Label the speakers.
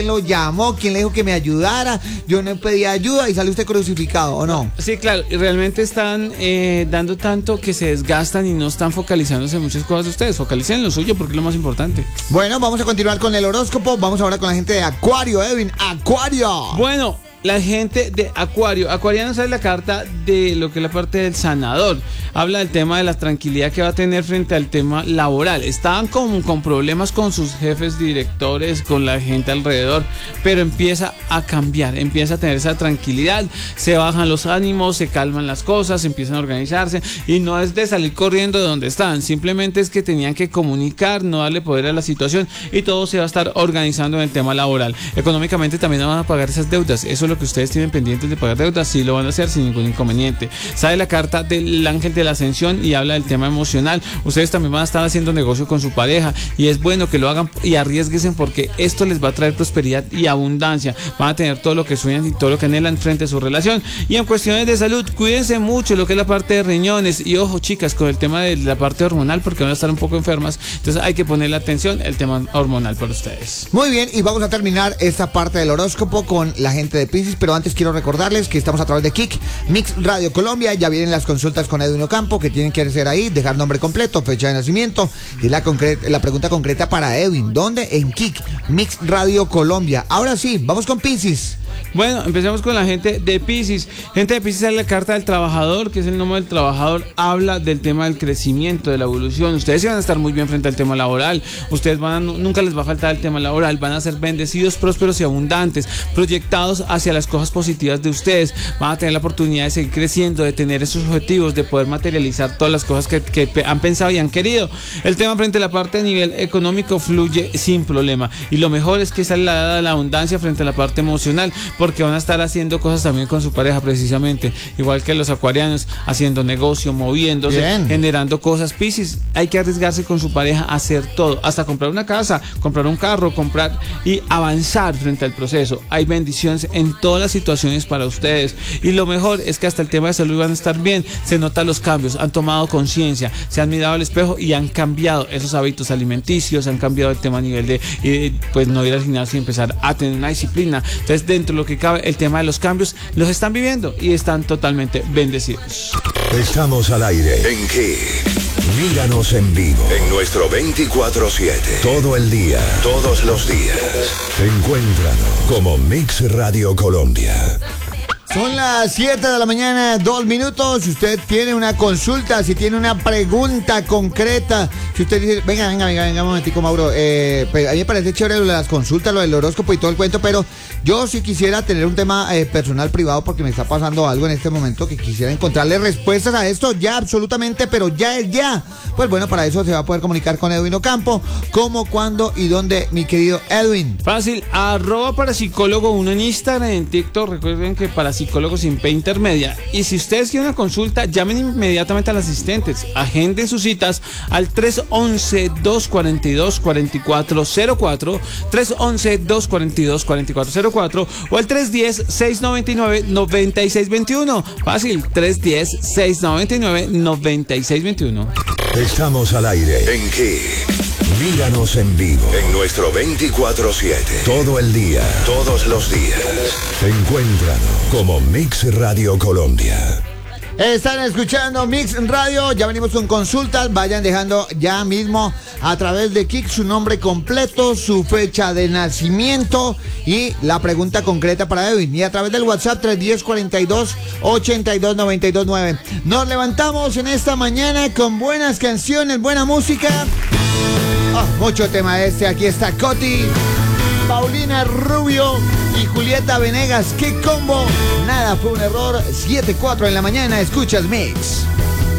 Speaker 1: lo llamó, quién le dijo que me ayudara, yo no pedía ayuda y sale usted crucificado, ¿o no?
Speaker 2: Sí, claro, y realmente están dando tanto que se desgastan y no están focalizándose en muchas cosas de ustedes. Focalicen en lo suyo porque es lo más importante.
Speaker 1: Bueno, vamos a continuar con el horóscopo. Vamos ahora con la gente de Acuario, Edwin. Acuario.
Speaker 2: Bueno, la gente de Acuario. Acuariano sale la carta de lo que es la parte del sanador. Habla del tema de la tranquilidad que va a tener frente al tema laboral. Estaban con problemas con sus jefes, directores, con la gente alrededor, pero empieza a cambiar, empieza a tener esa tranquilidad, se bajan los ánimos, se calman las cosas, empiezan a organizarse y no es de salir corriendo de donde están, simplemente es que tenían que comunicar, no darle poder a la situación y todo se va a estar organizando en el tema laboral. Económicamente también van a pagar esas deudas, eso es lo que ustedes tienen pendientes de pagar deudas, sí lo van a hacer sin ningún inconveniente. Sale la carta del ángel de la ascensión y habla del tema emocional. Ustedes también van a estar haciendo negocio con su pareja y es bueno que lo hagan y arriesguense porque esto les va a traer prosperidad y abundancia. Van a tener todo lo que sueñan y todo lo que anhelan frente a su relación. Y en cuestiones de salud, cuídense mucho lo que es la parte de riñones y ojo chicas con el tema de la parte hormonal porque van a estar un poco enfermas, entonces hay que ponerle atención el tema hormonal para ustedes.
Speaker 1: Muy bien, y vamos a terminar esta parte del horóscopo con la gente de Piscis, pero antes quiero recordarles que estamos a través de Kik, Mix Radio Colombia, ya vienen las consultas con Edwin Ocampo, que tienen que hacer ahí, dejar nombre completo, fecha de nacimiento y la pregunta concreta para Edwin, ¿dónde? En Kik, Mix Radio Colombia. Ahora sí, vamos con Piscis.
Speaker 2: Bueno, empecemos con la gente de Piscis. Gente de Piscis es la carta del trabajador, que es el nombre del trabajador, habla del tema del crecimiento, de la evolución. Ustedes van a estar muy bien frente al tema laboral, ustedes nunca les va a faltar el tema laboral, van a ser bendecidos, prósperos y abundantes, proyectados hacia las cosas positivas de ustedes, van a tener la oportunidad de seguir creciendo, de tener esos objetivos, de poder materializar todas las cosas que han pensado y han querido. El tema frente a la parte a nivel económico fluye sin problema y lo mejor es que sale la abundancia frente a la parte emocional, porque van a estar haciendo cosas también con su pareja precisamente, igual que los acuarianos, haciendo negocio, moviéndose, bien, generando cosas. Piscis, hay que arriesgarse con su pareja a hacer todo, hasta comprar una casa, comprar un carro, comprar y avanzar frente al proceso. Hay bendiciones en todas las situaciones para ustedes y lo mejor es que hasta el tema de salud van a estar bien, se notan los cambios, han tomado conciencia, se han mirado al espejo y han cambiado esos hábitos alimenticios, han cambiado el tema a nivel de pues no ir al gimnasio y empezar a tener una disciplina. Entonces dentro de lo que cabe, el tema de los cambios los están viviendo y están totalmente bendecidos.
Speaker 3: Estamos al aire en Kik. Míranos en vivo en nuestro 24/7. Todo el día, todos los días. Encuéntranos como Mix Radio Colombia.
Speaker 1: Son las 7 de la mañana, 2 minutos. Si usted tiene una consulta, si tiene una pregunta concreta, si usted dice, venga, un momentico, Mauro. Pues a mí me parece chévere lo de las consultas, lo del horóscopo y todo el cuento, pero yo sí quisiera tener un tema personal, privado, porque me está pasando algo en este momento que quisiera encontrarle respuestas a esto ya, absolutamente, pero ya es ya. Pues bueno, para eso se va a poder comunicar con Edwin Ocampo. ¿Cómo, cuándo y dónde, mi querido Edwin?
Speaker 2: Fácil, @parapsicólogo1 en Instagram, en TikTok. Recuerden que Parapsicólogo sin P intermedia. Y si ustedes quieren una consulta, llamen inmediatamente a los asistentes. Agenden sus citas al 311-242-4404, 311-242-4404 o al 310-699-9621. Fácil, 310-699-9621.
Speaker 3: Estamos al aire en Kik. Míranos en vivo en nuestro 24/7. Todo el día, todos los días. Encuéntranos como Mix Radio Colombia.
Speaker 1: Están escuchando Mix Radio, ya venimos con consultas, vayan dejando ya mismo a través de Kik su nombre completo, su fecha de nacimiento y la pregunta concreta para Edwin. Y a través del WhatsApp 310-42-82-92-9. Nos levantamos en esta mañana con buenas canciones, buena música. Mucho tema aquí está Coti, Paulina Rubio y Julieta Venegas. ¡Qué combo! Nada fue un error. 7:04 en la mañana, escuchas Mix.